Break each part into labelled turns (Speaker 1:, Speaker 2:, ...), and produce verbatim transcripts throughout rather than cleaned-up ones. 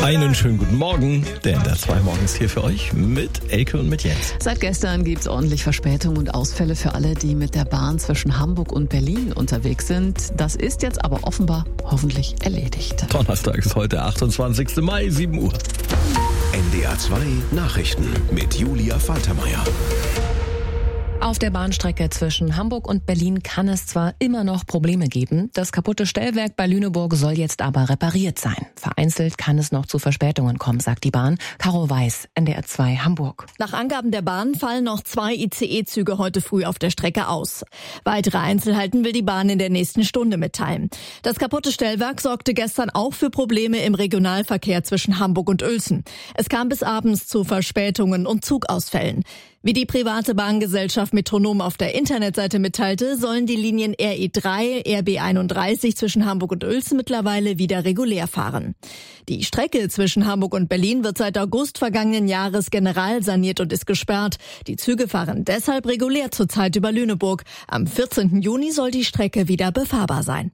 Speaker 1: Einen schönen guten Morgen, der N D R zwei morgens hier für euch mit Elke und mit Jens.
Speaker 2: Seit gestern gibt es ordentlich Verspätungen und Ausfälle für alle, die mit der Bahn zwischen Hamburg und Berlin unterwegs sind. Das ist jetzt aber offenbar hoffentlich erledigt.
Speaker 1: Donnerstag ist heute, achtundzwanzigster Mai, sieben Uhr.
Speaker 3: N D R zwei Nachrichten mit Julia Faltermeier.
Speaker 4: Auf der Bahnstrecke zwischen Hamburg und Berlin kann es zwar immer noch Probleme geben, das kaputte Stellwerk bei Lüneburg soll jetzt aber repariert sein. Vereinzelt kann es noch zu Verspätungen kommen, sagt die Bahn. Caro Weiß, N D R zwei Hamburg.
Speaker 5: Nach Angaben der Bahn fallen noch zwei I C E-Züge heute früh auf der Strecke aus. Weitere Einzelheiten will die Bahn in der nächsten Stunde mitteilen. Das kaputte Stellwerk sorgte gestern auch für Probleme im Regionalverkehr zwischen Hamburg und Uelzen. Es kam bis abends zu Verspätungen und Zugausfällen. Wie die private Bahngesellschaft Metronom auf der Internetseite mitteilte, sollen die Linien R E drei, R B einunddreißig zwischen Hamburg und Uelzen mittlerweile wieder regulär fahren. Die Strecke zwischen Hamburg und Berlin wird seit August vergangenen Jahres generalsaniert und ist gesperrt. Die Züge fahren deshalb regulär zurzeit über Lüneburg. Am vierzehnten Juni soll die Strecke wieder befahrbar sein.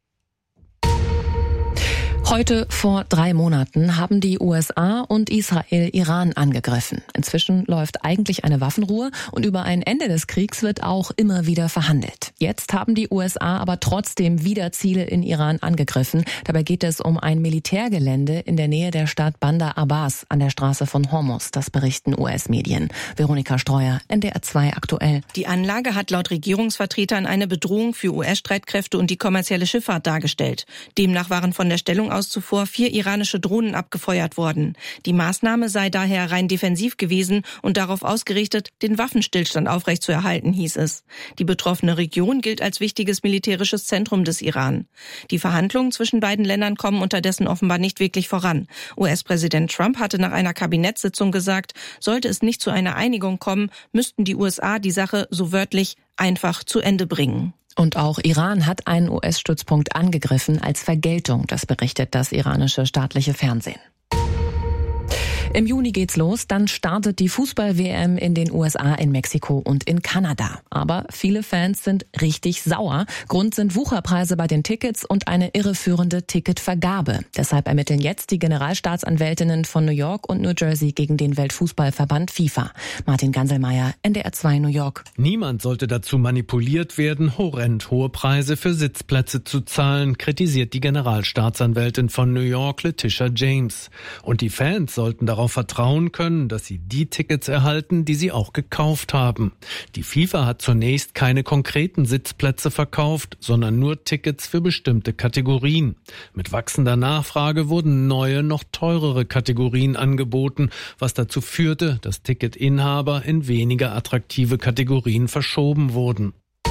Speaker 4: Heute vor drei Monaten haben die U S A und Israel Iran angegriffen. Inzwischen läuft eigentlich eine Waffenruhe und über ein Ende des Kriegs wird auch immer wieder verhandelt. Jetzt haben die U S A aber trotzdem wieder Ziele in Iran angegriffen. Dabei geht es um ein Militärgelände in der Nähe der Stadt Bandar Abbas an der Straße von Hormuz. Das berichten U S-Medien. Veronika Streuer, N D R zwei aktuell.
Speaker 6: Die Anlage hat laut Regierungsvertretern eine Bedrohung für U S-Streitkräfte und die kommerzielle Schifffahrt dargestellt. Demnach waren von der Stellung aus zuvor vier iranische Drohnen abgefeuert worden. Die Maßnahme sei daher rein defensiv gewesen und darauf ausgerichtet, den Waffenstillstand aufrechtzuerhalten, hieß es. Die betroffene Region gilt als wichtiges militärisches Zentrum des Iran. Die Verhandlungen zwischen beiden Ländern kommen unterdessen offenbar nicht wirklich voran. U S-Präsident Trump hatte nach einer Kabinettssitzung gesagt, sollte es nicht zu einer Einigung kommen, müssten die U S A die Sache so wörtlich einfach zu Ende bringen.
Speaker 4: Und auch Iran hat einen U S-Stützpunkt angegriffen als Vergeltung, das berichtet das iranische staatliche Fernsehen. Im Juni geht's los, dann startet die Fußball-W M in den U S A, in Mexiko und in Kanada. Aber viele Fans sind richtig sauer. Grund sind Wucherpreise bei den Tickets und eine irreführende Ticketvergabe. Deshalb ermitteln jetzt die Generalstaatsanwältinnen von New York und New Jersey gegen den Weltfußballverband FIFA. Martin Ganselmeier, N D R zwei New York.
Speaker 7: Niemand sollte dazu manipuliert werden, horrend hohe Preise für Sitzplätze zu zahlen, kritisiert die Generalstaatsanwältin von New York, Letitia James. Und die Fans sollten darauf vertrauen können, dass sie die Tickets erhalten, die sie auch gekauft haben. Die FIFA hat zunächst keine konkreten Sitzplätze verkauft, sondern nur Tickets für bestimmte Kategorien. Mit wachsender Nachfrage wurden neue, noch teurere Kategorien angeboten, was dazu führte, dass Ticketinhaber in weniger attraktive Kategorien verschoben wurden.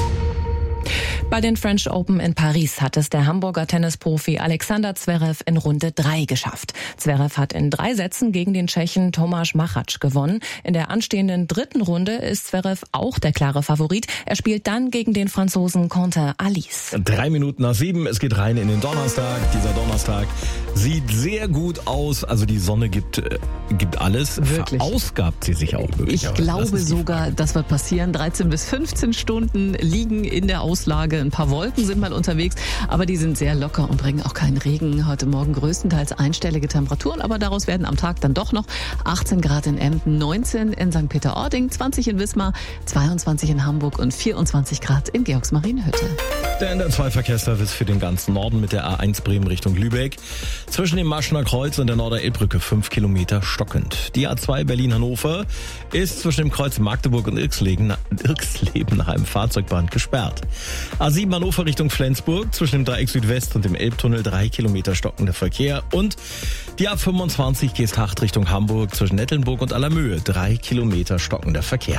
Speaker 4: Bei den French Open in Paris hat es der Hamburger Tennisprofi Alexander Zverev in Runde drei geschafft. Zverev hat in drei Sätzen gegen den Tschechen Tomáš Machač gewonnen. In der anstehenden dritten Runde ist Zverev auch der klare Favorit. Er spielt dann gegen den Franzosen Quentin Alice.
Speaker 1: Drei Minuten nach sieben, es geht rein in den Donnerstag. Dieser Donnerstag sieht sehr gut aus. Also die Sonne gibt, äh, gibt alles.
Speaker 2: Wirklich?
Speaker 1: Verausgabt sie sich auch wirklich.
Speaker 2: Ich glaube
Speaker 1: das
Speaker 2: sogar, das wird passieren. dreizehn bis fünfzehn Stunden liegen in der Auslage. Ein paar Wolken sind mal unterwegs, aber die sind sehr locker und bringen auch keinen Regen. Heute Morgen größtenteils einstellige Temperaturen, aber daraus werden am Tag dann doch noch achtzehn Grad in Emden, neunzehn in Sankt Peter-Ording, zwanzig in Wismar, zweiundzwanzig in Hamburg und vierundzwanzig Grad in Georgsmarienhütte.
Speaker 1: Der N D R zwei Verkehrsservice für den ganzen Norden mit der A eins Bremen Richtung Lübeck. Zwischen dem Maschner Kreuz und der Norder-Elbbrücke fünf Kilometer stockend. Die A zwei Berlin-Hannover ist zwischen dem Kreuz Magdeburg und Irxlebenheim Fahrzeugbahn gesperrt. A sieben Hannover Richtung Flensburg, zwischen dem Dreieck Südwest und dem Elbtunnel drei Kilometer stockender Verkehr. Und die A fünfundzwanzig Geesthacht Richtung Hamburg, zwischen Nettelnburg und Allermöhe drei Kilometer stockender Verkehr.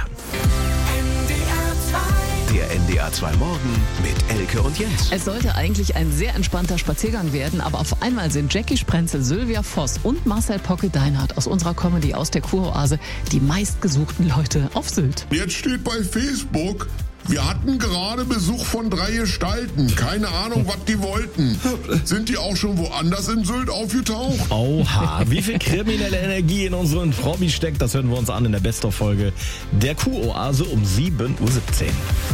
Speaker 3: Der N D R zwei Morgen mit Elke und Jens.
Speaker 2: Es sollte eigentlich ein sehr entspannter Spaziergang werden, aber auf einmal sind Jackie Sprenzel, Sylvia Voss und Marcel Pocke-Deinhardt aus unserer Comedy aus der Kuroase die meistgesuchten Leute auf Sylt.
Speaker 8: Jetzt steht bei Facebook: Wir hatten gerade Besuch von drei Gestalten. Keine Ahnung, was die wollten. Sind die auch schon woanders in Sylt aufgetaucht?
Speaker 1: Oha, wie viel kriminelle Energie in unseren Promis steckt, das hören wir uns an in der Best-of-Folge der Kuroase um sieben Uhr siebzehn.